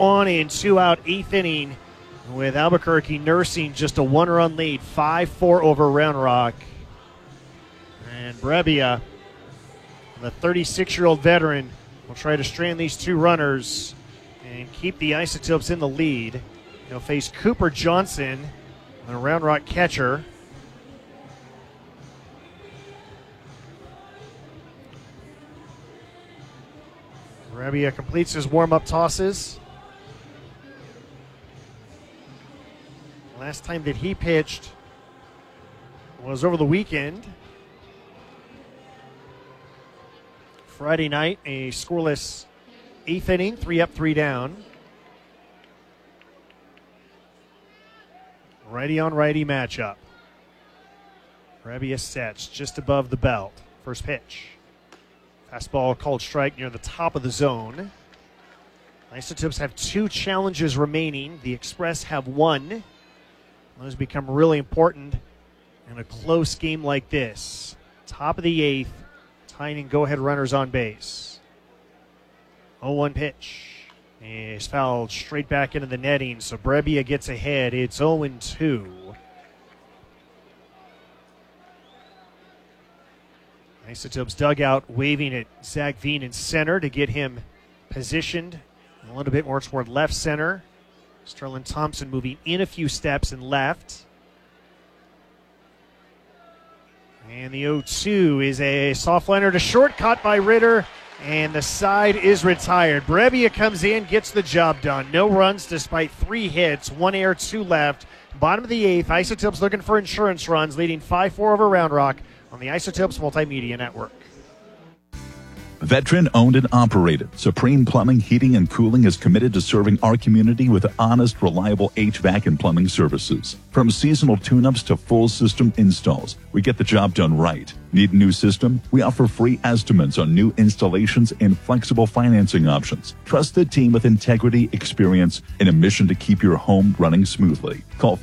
on and 2 out, 8th inning, with Albuquerque nursing just a 1-run lead, 5-4 over Round Rock. And Brebbia, the 36-year-old veteran, will try to strand these 2 runners and keep the Isotopes in the lead. He'll face Cooper Johnson, the Round Rock catcher. Brebbia completes his warm-up tosses. Last time that he pitched was over the weekend. Friday night, a scoreless 8th inning, 3 up, 3 down. Righty on righty matchup. Brebbia sets just above the belt. First pitch. Fastball called strike near the top of the zone. Isotopes have 2 challenges remaining. The Express have 1. Those become really important in a close game like this. Top of the 8th, tying go-ahead runners on base. 0-1 pitch is fouled straight back into the netting, so Brebbia gets ahead. It's 0-2. Isotopes dugout waving at Zach Veen in center to get him positioned a little bit more toward left center. Sterling Thompson moving in a few steps and left. And the 0-2 is a soft liner to short, caught by Ritter, and the side is retired. Brebbia comes in, gets the job done. No runs despite 3 hits, 1 error, 2 left. Bottom of the 8th, Isotopes looking for insurance runs, leading 5-4 over Round Rock on the Isotopes Multimedia Network. Veteran owned and operated, Supreme Plumbing, Heating, and Cooling is committed to serving our community with honest, reliable HVAC and plumbing services. From seasonal tune-ups to full system installs, we get the job done right. Need a new system? We offer free estimates on new installations and flexible financing options. Trust the team with integrity, experience, and a mission to keep your home running smoothly. Call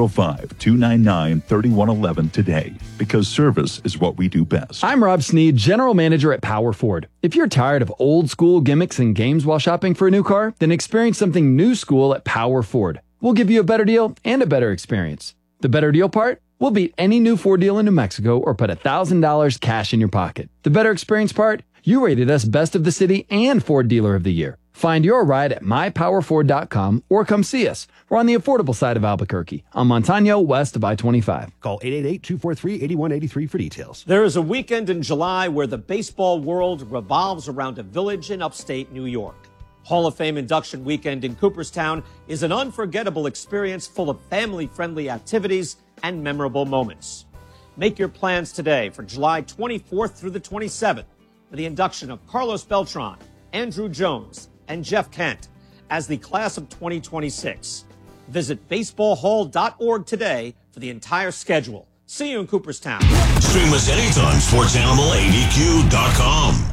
505-299-3111 today, because service is what we do best. I'm Rob Sneed, General Manager at Power Ford. If you're tired of old school gimmicks and games while shopping for a new car, then experience something new school at Power Ford. We'll give you a better deal and a better experience. The better deal part? We'll beat any new Ford deal in New Mexico or put $1,000 cash in your pocket. The better experience part? You rated us Best of the City and Ford Dealer of the Year. Find your ride at mypowerford.com or come see us. We're on the affordable side of Albuquerque, on Montano, west of I-25. Call 888-243-8183 for details. There is a weekend in July where the baseball world revolves around a village in upstate New York. Hall of Fame induction weekend in Cooperstown is an unforgettable experience full of family-friendly activities and memorable moments. Make your plans today for July 24th through the 27th for the induction of Carlos Beltran, Andrew Jones, and Jeff Kent as the class of 2026. Visit baseballhall.org today for the entire schedule. See you in Cooperstown. Stream us anytime, sportsanimaladq.com.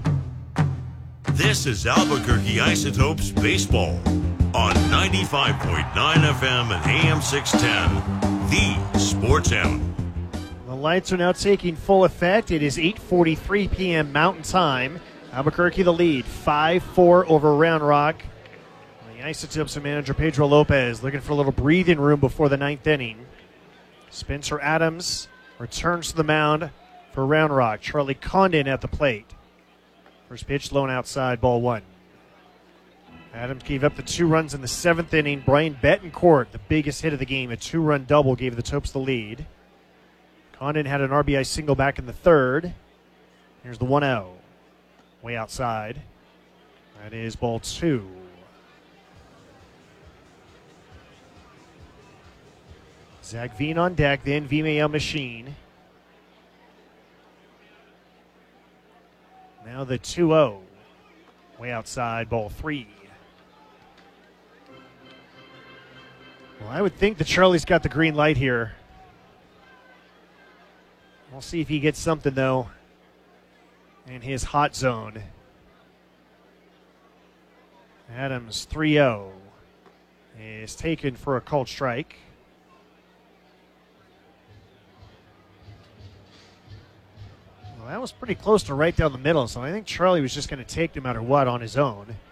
This is Albuquerque Isotopes Baseball on 95.9 FM and AM 610, the Sports Animal. The lights are now taking full effect. It is 8:43 p.m. Mountain Time. Albuquerque the lead, 5-4 over Round Rock. The Isotopes manager Pedro Lopez looking for a little breathing room before the 9th inning. Spencer Adams returns to the mound for Round Rock. Charlie Condon at the plate. First pitch, lone outside, ball 1. Adams gave up the 2 runs in the 7th inning. Brian Betancourt, the biggest hit of the game, a 2-run double, gave the Topes the lead. Condon had an RBI single back in the 3rd. Here's the 1-0. Way outside. That is ball 2. Zach Veen on deck, then Vimael Machine. Now the 2-0. Way outside, ball 3. Well, I would think that Charlie's got the green light here. We'll see if he gets something, though, in his hot zone. Adams 3-0 is taken for a called strike. Well, that was pretty close to right down the middle, so I think Charlie was just going to take no matter what on his own.